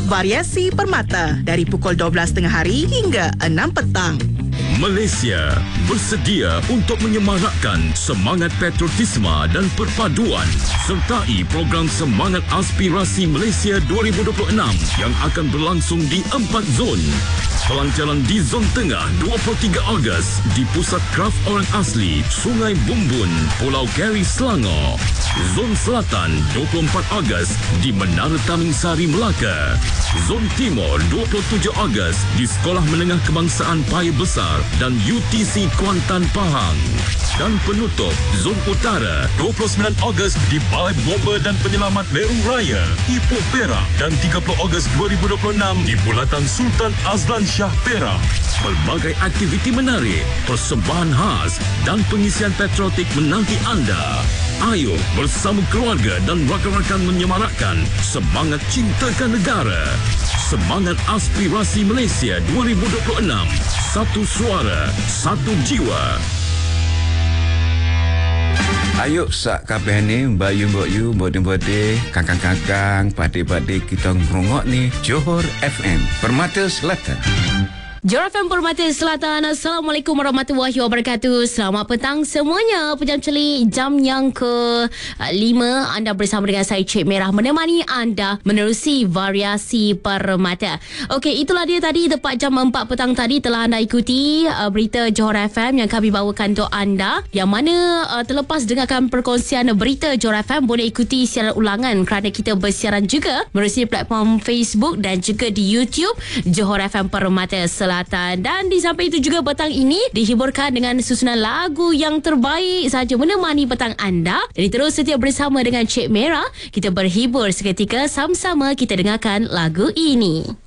Variasi Permata dari pukul 12.30 hari hingga 6 petang. Malaysia bersedia untuk menyemarakkan semangat patriotisme dan perpaduan. Sertai program Semangat Aspirasi Malaysia 2026 yang akan berlangsung di 4 zon. Pelancaran di Zon Tengah 23 Ogos di Pusat Kraf Orang Asli, Sungai Bumbun, Pulau Keri, Selangor. Zon Selatan 24 Ogos di Menara Taming Sari, Melaka. Zon Timur 27 Ogos di Sekolah Menengah Kebangsaan Paya Besar dan UTC Kuantan, Pahang. Dan penutup Zon Utara 29 Ogos di Balai Bomba dan Penyelamat Leruh Raya, Ipoh, Perak, dan 30 Ogos 2026 di Bulatan Sultan Azlan Shah, Perak. Pelbagai aktiviti menarik, persembahan khas dan pengisian patriotik menanti anda. Ayo bersama keluarga dan rakan-rakan menyemarakkan semangat cintakan negara. Semangat Aspirasi Malaysia 2026. Satu suara, satu jiwa. Ayo sak kabeh ni bayu-bayu bodeng-bodeng kakang-kakang padik-padik kita ngrungok ni Johor FM Permata Selatan. Johor FM Permata Selatan. Assalamualaikum warahmatullahi wabarakatuh. Selamat petang semuanya. Pejam celik jam yang ke-5. Anda bersama dengan saya Cik Merah menemani anda menerusi Variasi Permata. Okey, itulah dia tadi tepat jam 4 petang tadi telah anda ikuti berita Johor FM yang kami bawakan untuk anda. Yang mana terlepas dengarkan perkongsian berita Johor FM, boleh ikuti siaran ulangan kerana kita bersiaran juga menerusi platform Facebook dan juga di YouTube Johor FM Permata Selatan. Dan di samping itu juga petang ini dihiburkan dengan susunan lagu yang terbaik saja menemani petang anda. Jadi terus setia bersama dengan Cik Merah. Kita berhibur seketika, sama-sama kita dengarkan lagu ini.